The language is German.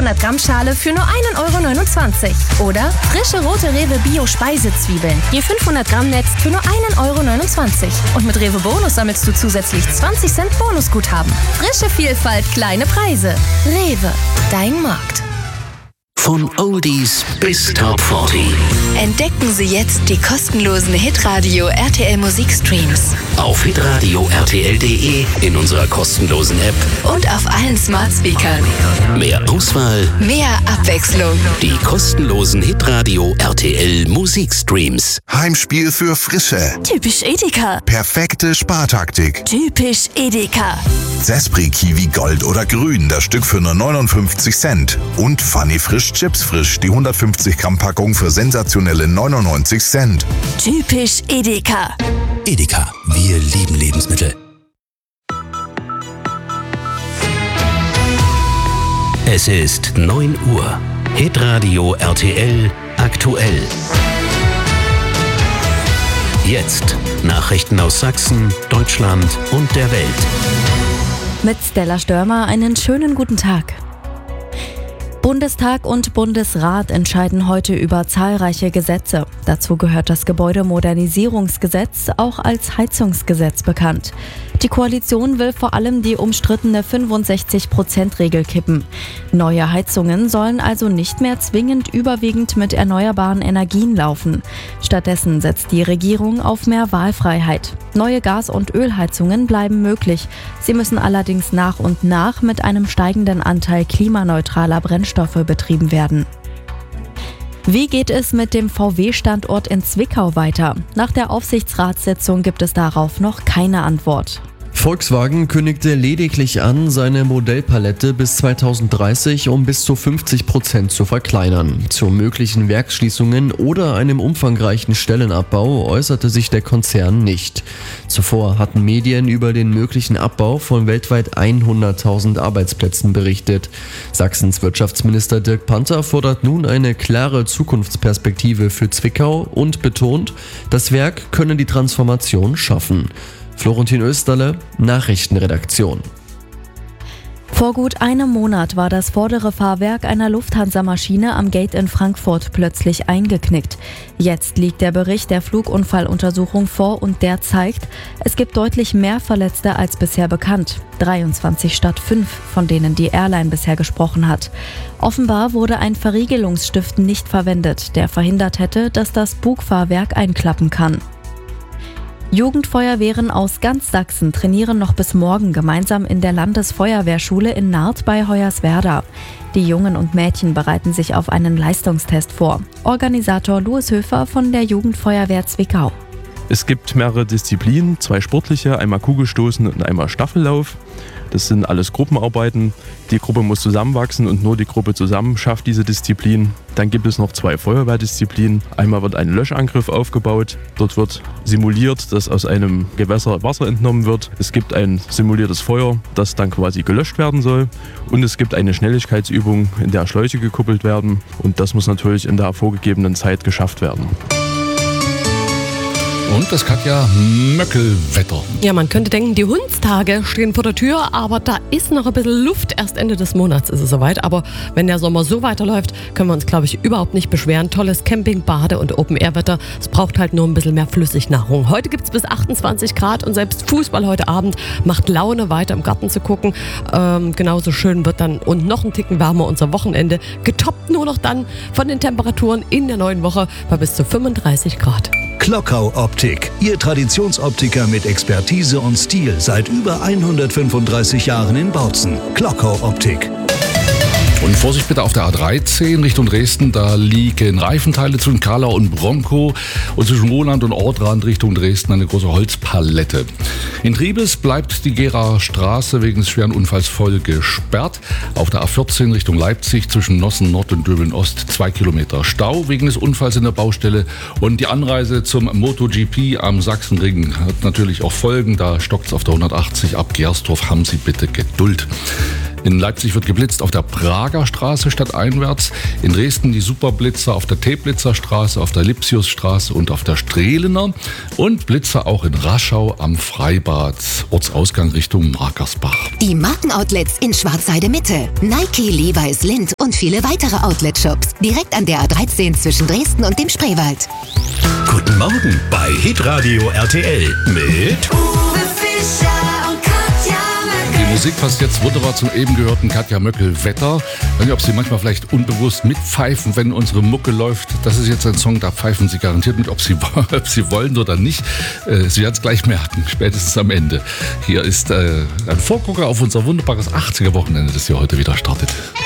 500 Gramm Schale für nur 1,29 € oder frische rote Rewe Bio-Speisezwiebeln, je 500 Gramm Netz für nur 1,29 € und mit Rewe Bonus sammelst du zusätzlich 20 Cent Bonusguthaben. Frische Vielfalt, kleine Preise. Rewe, dein Markt. Von Oldies bis Top 40. Entdecken Sie jetzt die kostenlosen Hitradio RTL Musikstreams. Auf hitradio rtl.de, in unserer kostenlosen App Und auf allen Smart Speakern. mehr Auswahl, Mehr Abwechslung. die kostenlosen Hitradio RTL Musikstreams. Heimspiel für Frische. Typisch Edeka. Perfekte Spartaktik. Typisch Edeka. Zespri Kiwi Gold oder Grün, das Stück für nur 59 Cent. Und Funny Frisch Chips Frisch, die 150 Gramm Packung für sensationelle 99 Cent. Typisch Edeka. Edeka, wir lieben Lebensmittel. Es ist 9 Uhr. Hitradio RTL aktuell. Jetzt Nachrichten aus Sachsen, Deutschland und der Welt. Mit Stella Störmer einen schönen guten Tag. Bundestag und Bundesrat entscheiden heute über zahlreiche Gesetze. Dazu gehört das Gebäudemodernisierungsgesetz, auch als Heizungsgesetz bekannt. Die Koalition will vor allem die umstrittene 65%-Regel kippen. Neue Heizungen sollen also nicht mehr zwingend überwiegend mit erneuerbaren Energien laufen. Stattdessen setzt die Regierung auf mehr Wahlfreiheit. Neue Gas- und Ölheizungen bleiben möglich. Sie müssen allerdings nach und nach mit einem steigenden Anteil klimaneutraler Brennstoffe betrieben werden. Wie geht es mit dem VW-Standort in Zwickau weiter? Nach der Aufsichtsratssitzung gibt es darauf noch keine Antwort. Volkswagen kündigte lediglich an, seine Modellpalette bis 2030 um bis zu 50% zu verkleinern. Zu möglichen Werksschließungen oder einem umfangreichen Stellenabbau äußerte sich der Konzern nicht. Zuvor hatten Medien über den möglichen Abbau von weltweit 100.000 Arbeitsplätzen berichtet. Sachsens Wirtschaftsminister Dirk Panther fordert nun eine klare Zukunftsperspektive für Zwickau und betont, das Werk könne die Transformation schaffen. Florentin Österle, Nachrichtenredaktion. Vor gut einem Monat war das vordere Fahrwerk einer Lufthansa-Maschine am Gate in Frankfurt plötzlich eingeknickt. Jetzt liegt der Bericht der Flugunfalluntersuchung vor und der zeigt, es gibt deutlich mehr Verletzte als bisher bekannt. 23 statt 5, von denen die Airline bisher gesprochen hat. Offenbar wurde ein Verriegelungsstift nicht verwendet, der verhindert hätte, dass das Bugfahrwerk einklappen kann. Jugendfeuerwehren aus ganz Sachsen trainieren noch bis morgen gemeinsam in der Landesfeuerwehrschule in Naarth bei Hoyerswerda. Die Jungen und Mädchen bereiten sich auf einen Leistungstest vor. Organisator Louis Höfer von der Jugendfeuerwehr Zwickau. Es gibt mehrere Disziplinen, 2 sportliche, einmal Kugelstoßen und einmal Staffellauf. Das sind alles Gruppenarbeiten. Die Gruppe muss zusammenwachsen und nur die Gruppe zusammen schafft diese Disziplin. Dann gibt es noch 2 Feuerwehrdisziplinen. Einmal wird ein Löschangriff aufgebaut. Dort wird simuliert, dass aus einem Gewässer Wasser entnommen wird. Es gibt ein simuliertes Feuer, das dann quasi gelöscht werden soll. Und es gibt eine Schnelligkeitsübung, in der Schläuche gekuppelt werden. Und das muss natürlich in der vorgegebenen Zeit geschafft werden. Und es hat ja Möckelwetter. Ja, man könnte denken, die Hundstage stehen vor der Tür, aber da ist noch ein bisschen Luft. Erst Ende des Monats ist es soweit. Aber wenn der Sommer so weiterläuft, können wir uns, glaube ich, überhaupt nicht beschweren. Tolles Camping, Bade- und Open-Air-Wetter. Es braucht halt nur ein bisschen mehr Flüssignahrung. Heute gibt es bis 28 Grad und selbst Fußball heute Abend macht Laune, weiter im Garten zu gucken. Genauso schön wird dann und noch ein Ticken wärmer unser Wochenende. Getoppt nur noch dann von den Temperaturen in der neuen Woche bei bis zu 35 Grad. Klockau Optik, Ihr Traditionsoptiker mit Expertise und Stil seit über 135 Jahren in Bautzen. Klockau Optik. Und Vorsicht bitte auf der A13 Richtung Dresden, da liegen Reifenteile zwischen Karlau und Bronco und zwischen Roland und Ortrand Richtung Dresden eine große Holzpalette. In Triebes bleibt die Geraer Straße wegen des schweren Unfalls voll gesperrt. Auf der A14 Richtung Leipzig zwischen Nossen Nord und Döbeln Ost 2 Kilometer Stau wegen des Unfalls in der Baustelle. Und die Anreise zum MotoGP am Sachsenring hat natürlich auch Folgen. Da stockt es auf der 180 ab Gersdorf. Haben Sie bitte Geduld. In Leipzig wird geblitzt auf der Prager Straße stadteinwärts. In Dresden die Superblitzer auf der Teplitzer Straße, auf der Lipsiusstraße und auf der Strehlener. Und Blitzer auch in Raschau am Freibad, Ortsausgang Richtung Markersbach. Die Markenoutlets in Schwarzheide Mitte, Nike, Levi's, Lindt und viele weitere Outlet-Shops. Direkt an der A13 zwischen Dresden und dem Spreewald. Guten Morgen bei Hitradio RTL mit Uwe Fischer und Katja Möckel. Die Musik passt jetzt wunderbar zum eben gehörten Katja Möckel-Wetter. Ich weiß nicht, ob Sie manchmal vielleicht unbewusst mitpfeifen, wenn unsere Mucke läuft. Das ist jetzt ein Song, da pfeifen Sie garantiert mit, ob Sie wollen oder nicht. Sie werden es gleich merken, spätestens am Ende. Hier ist ein Vorgucker auf unser wunderbares 80er-Wochenende, das hier heute wieder startet.